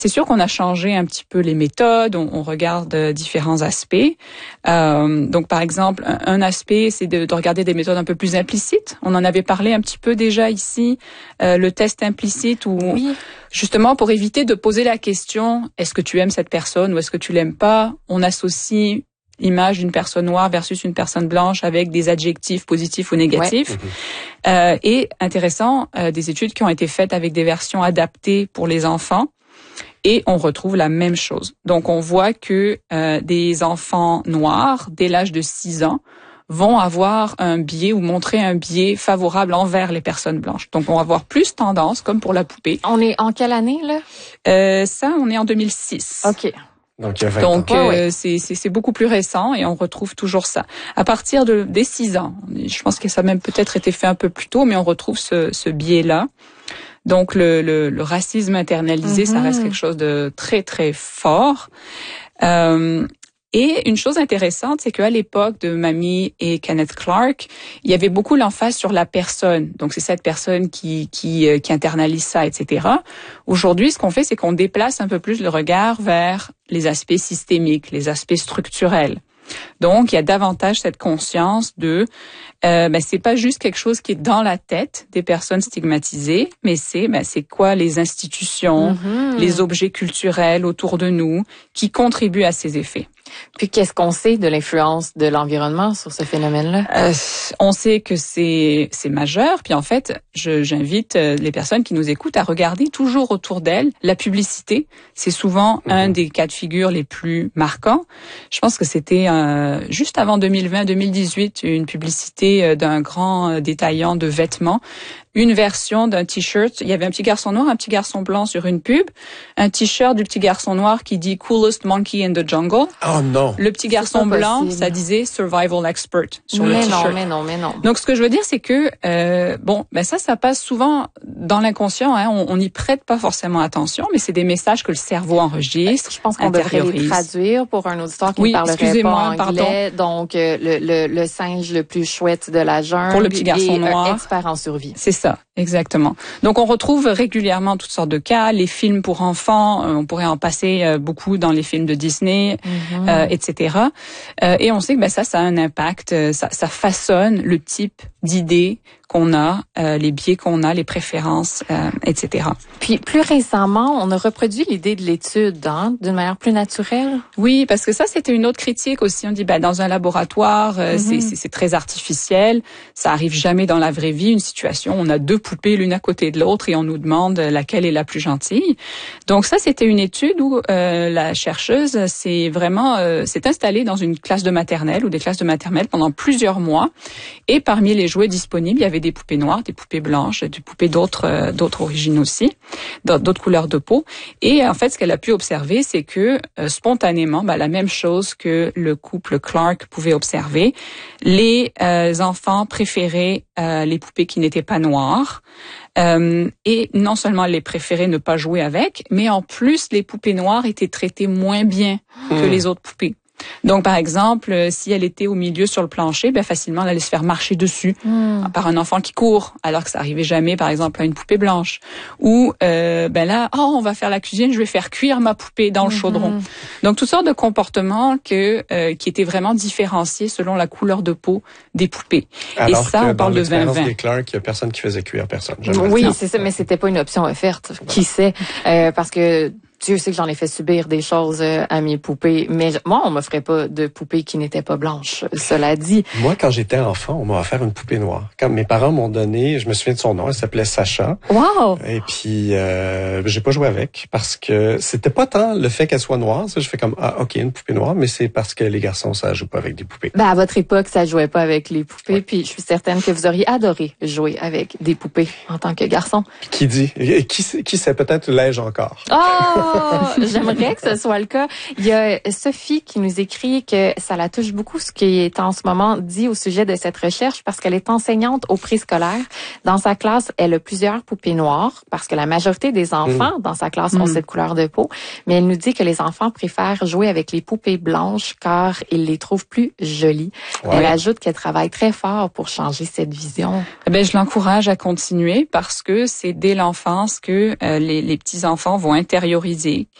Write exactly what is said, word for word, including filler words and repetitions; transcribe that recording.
C'est sûr qu'on a changé un petit peu les méthodes, on, on regarde euh, différents aspects. Euh, donc, par exemple, un, un aspect, c'est de, de regarder des méthodes un peu plus implicites. On en avait parlé un petit peu déjà ici, euh, le test implicite, où oui. justement, pour éviter de poser la question, est-ce que tu aimes cette personne ou est-ce que tu l'aimes pas, on associe l'image d'une personne noire versus une personne blanche avec des adjectifs positifs ou négatifs. Ouais. Euh, et intéressant, euh, des études qui ont été faites avec des versions adaptées pour les enfants. Et on retrouve la même chose. Donc, on voit que euh, des enfants noirs, dès l'âge de six ans, vont avoir un biais ou montrer un biais favorable envers les personnes blanches. Donc, on va avoir plus tendance, comme pour la poupée. On est en quelle année, là? Euh, ça, on est en deux mille six. OK. Donc, il y a vingt Donc ans. euh, ouais, ouais. c'est, c'est, c'est beaucoup plus récent et on retrouve toujours ça. À partir de, des six ans, je pense que ça a même peut-être été fait un peu plus tôt, mais on retrouve ce, ce biais-là. Donc, le, le, le racisme internalisé, mm-hmm. ça reste quelque chose de très, très fort. Euh, et une chose intéressante, c'est qu'à l'époque de Mamie et Kenneth Clark, il y avait beaucoup l'emphase sur la personne. Donc, c'est cette personne qui, qui, euh, qui internalise ça, et cetera. Aujourd'hui, ce qu'on fait, c'est qu'on déplace un peu plus le regard vers les aspects systémiques, les aspects structurels. Donc, il y a davantage cette conscience de, euh, ben, c'est pas juste quelque chose qui est dans la tête des personnes stigmatisées, mais c'est, ben, c'est quoi les institutions, mm-hmm. les objets culturels autour de nous qui contribuent à ces effets. Puis, qu'est-ce qu'on sait de l'influence de l'environnement sur ce phénomène-là? Euh, on sait que c'est, c'est majeur. Puis, en fait, je, j'invite les personnes qui nous écoutent à regarder toujours autour d'elles la publicité. C'est souvent mm-hmm. un des cas de figure les plus marquants. Je pense que c'était euh, juste avant deux mille vingt deux mille dix-huit, une publicité d'un grand détaillant de vêtements. Une version d'un t-shirt. Il y avait un petit garçon noir, un petit garçon blanc sur une pub. Un t-shirt du petit garçon noir qui dit « Coolest monkey in the jungle ». Oh non! Le petit garçon blanc, ça disait « Survival expert » sur mais le t-shirt. Non, mais non, mais non. Donc, ce que je veux dire, c'est que, euh, bon, ben ça, ça passe souvent dans l'inconscient. Hein, on n'y prête pas forcément attention, mais c'est des messages que le cerveau enregistre. Je pense qu'on devrait les traduire pour un auditeur qui oui, ne parlerait excusez-moi, pas anglais. Pardon. Donc, euh, le, le, le singe le plus chouette de la jungle. Pour le petit garçon et noir. Un expert en survie. C'est ça, exactement. Donc, on retrouve régulièrement toutes sortes de cas. Les films pour enfants, euh, on pourrait en passer euh, beaucoup dans les films de Disney, mm-hmm. euh, et cetera. Euh, et on sait que ben, ça, ça a un impact. Euh, ça, ça façonne le type d'idées qu'on a, euh, les biais qu'on a, les préférences, euh, et cetera. Puis, plus récemment, on a reproduit l'idée de l'étude hein, d'une manière plus naturelle. Oui, parce que ça, c'était une autre critique aussi. On dit, ben, dans un laboratoire, euh, mm-hmm. c'est, c'est, c'est très artificiel. Ça arrive jamais dans la vraie vie, une situation. On a deux poupées l'une à côté de l'autre et on nous demande laquelle est la plus gentille. Donc ça, c'était une étude où euh, la chercheuse s'est vraiment euh, s'est installée dans une classe de maternelle ou des classes de maternelle pendant plusieurs mois. Et parmi les jouets disponibles, il y avait des poupées noires, des poupées blanches, des poupées d'autres euh, d'autres origines aussi, d'autres couleurs de peau. Et en fait, ce qu'elle a pu observer, c'est que euh, spontanément, ben, la même chose que le couple Clark pouvait observer, les euh, enfants préféraient euh, les poupées qui n'étaient pas noires. Euh, et non seulement elle les préférait ne pas jouer avec, mais en plus, les poupées noires étaient traitées moins bien mmh. que les autres poupées. Donc, par exemple, si elle était au milieu sur le plancher, ben facilement, elle allait se faire marcher dessus mmh. par un enfant qui court, alors que ça arrivait jamais, par exemple, à une poupée blanche. Ou, euh, ben là, oh, on va faire la cuisine, je vais faire cuire ma poupée dans le mmh. chaudron. Donc, toutes sortes de comportements que euh, qui étaient vraiment différenciés selon la couleur de peau des poupées. Alors Et ça, que on parle dans de vingt vingt. des Clark, il y a personne qui faisait cuire personne. Oui, c'est ça, mais c'était pas une option offerte. Qui sait? Euh, parce que Dieu sait que j'en ai fait subir des choses à mes poupées, mais moi, on m'offrait pas de poupées qui n'étaient pas blanches, cela dit. Moi, quand j'étais enfant, on m'a offert une poupée noire. Quand mes parents m'ont donné, je me souviens de son nom, elle s'appelait Sacha. Wow! Et puis, euh, j'ai pas joué avec parce que c'était pas tant le fait qu'elle soit noire. Ça, je fais comme, ah, ok, une poupée noire, mais c'est parce que les garçons, ça joue pas avec des poupées. Ben, à votre époque, ça jouait pas avec les poupées, ouais. Puis je suis certaine que vous auriez adoré jouer avec des poupées en tant que garçon. Qui dit? Qui sait, qui sait peut-être l'ai-je encore? Oh! J'aimerais que ce soit le cas. Il y a Sophie qui nous écrit que ça la touche beaucoup ce qui est en ce moment dit au sujet de cette recherche parce qu'elle est enseignante au préscolaire. Dans sa classe, elle a plusieurs poupées noires parce que la majorité des enfants mmh. dans sa classe ont mmh. cette couleur de peau. Mais elle nous dit que les enfants préfèrent jouer avec les poupées blanches car ils les trouvent plus jolies. Ouais. Elle ajoute qu'elle travaille très fort pour changer cette vision. Ben, je l'encourage à continuer parce que c'est dès l'enfance que euh, les, les petits enfants vont intérioriser physique.